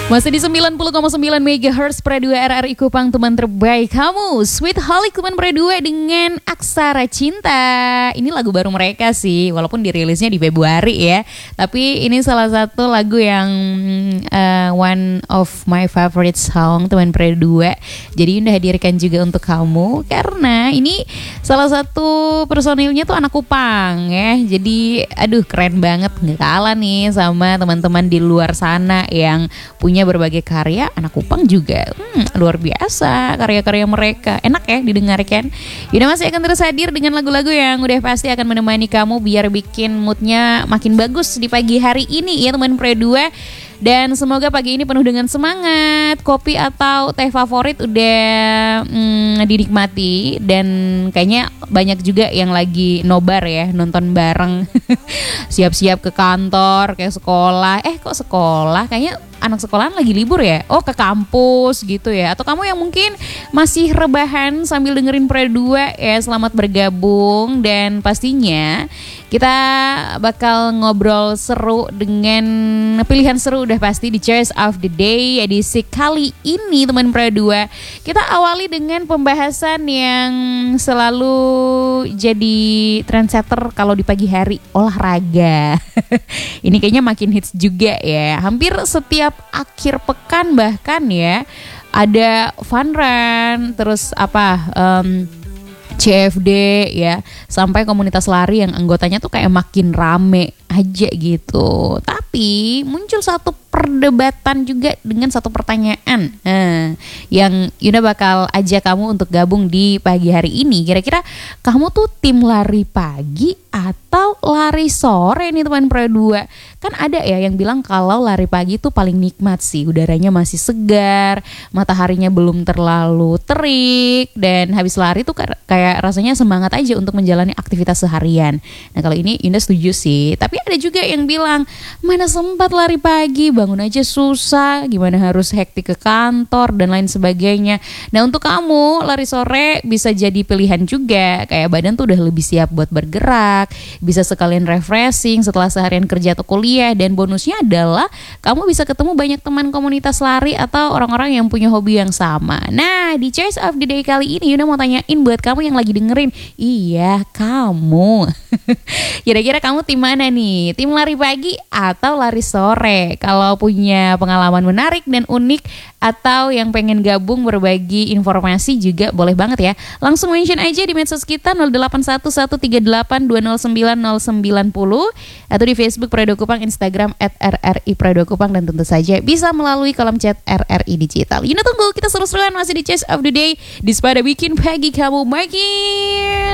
Masih di 90,9 MHz Pro 2 RRI Kupang, teman terbaik kamu. Sweet Holic teman Pro 2 dengan Aksara Cinta. Ini lagu baru mereka sih, walaupun dirilisnya di Februari ya. Tapi ini salah satu lagu yang one of my favorite song teman Pro 2. Jadi Yunda hadirkan juga untuk kamu karena ini salah satu personilnya tuh anak Kupang ya. Jadi aduh keren banget, nggak kalah nih sama teman-teman di luar sana yang punya berbagai karya. Anak Kupang juga luar biasa karya-karya mereka, enak ya didengarkan. Yuna masih akan terus hadir dengan lagu-lagu yang udah pasti akan menemani kamu biar bikin moodnya makin bagus di pagi hari ini ya teman Pro 2. Dan semoga pagi ini penuh dengan semangat. Kopi atau teh favorit udah dinikmati. Dan kayaknya banyak juga yang lagi nobar ya, nonton bareng. Siap-siap ke kantor, kayak sekolah. Kok sekolah? Kayaknya anak sekolahan lagi libur ya. Oh, ke kampus gitu ya. Atau kamu yang mungkin masih rebahan sambil dengerin Pro 2 ya, selamat bergabung. Dan pastinya kita bakal ngobrol seru dengan pilihan seru udah pasti di Choice of the Day edisi kali ini teman Pro 2. Kita awali dengan pembahasan yang selalu jadi trendsetter kalau di pagi hari, olahraga. Ini kayaknya makin hits juga ya. Hampir setiap akhir pekan bahkan ya ada fun run, terus CFD ya, sampai komunitas lari yang anggotanya tuh kayak makin rame aja gitu. Tapi muncul satu perdebatan juga dengan satu pertanyaan yang Yuna bakal ajak kamu untuk gabung di pagi hari ini. Kira-kira kamu tuh tim lari pagi atau lari sore nih teman Pro 2? Kan ada ya yang bilang kalau lari pagi tuh paling nikmat sih, udaranya masih segar, mataharinya belum terlalu terik, dan habis lari tuh kayak rasanya semangat aja untuk menjalani aktivitas seharian. Nah kalau ini Yuna setuju sih. Tapi ada juga yang bilang, mana sempat lari pagi, bangun aja susah, gimana harus hektik ke kantor dan lain sebagainya. Nah untuk kamu lari sore bisa jadi pilihan juga, kayak badan tuh udah lebih siap buat bergerak, bisa sekalian refreshing setelah seharian kerja atau kuliah. Dan bonusnya adalah kamu bisa ketemu banyak teman komunitas lari atau orang-orang yang punya hobi yang sama. Nah di Choice of the Day kali ini Yuna mau tanyain buat kamu yang lagi dengerin, iya kamu kira-kira kamu tim mana nih? Tim lari pagi atau lari sore? Kalau punya pengalaman menarik dan unik atau yang pengen gabung berbagi informasi juga boleh banget ya. Langsung mention aja di medsos kita 081138209090 atau di Facebook Pro 2 Kupang, Instagram @RRI Pro 2 Kupang, dan tentu saja bisa melalui kolom chat RRI Digital. Yuna tunggu, kita seru-seruan masih di Choice of the Day, di Sepada bikin pagi kamu makin